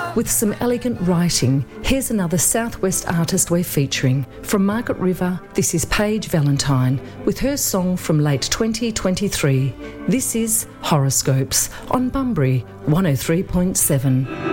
With some elegant writing, here's another Southwest artist we're featuring. From Margaret River, this is Paige Valentine with her song from late 2023. This is Horoscopes on Bunbury 103.7.